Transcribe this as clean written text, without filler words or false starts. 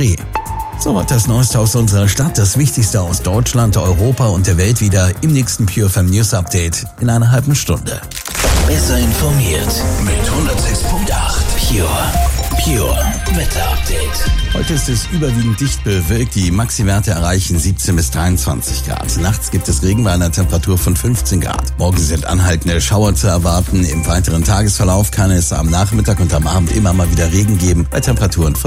Spree. Soweit das Neueste aus unserer Stadt, das Wichtigste aus Deutschland, Europa und der Welt wieder im nächsten PureFM News Update in einer halben Stunde. Besser informiert mit 106.8 Pure Wetter Update. Heute ist es überwiegend dicht bewölkt. Die Maxi-Werte erreichen 17 bis 23 Grad. Nachts gibt es Regen bei einer Temperatur von 15 Grad. Morgen sind anhaltende Schauer zu erwarten. Im weiteren Tagesverlauf kann es am Nachmittag und am Abend immer mal wieder Regen geben bei Temperaturen von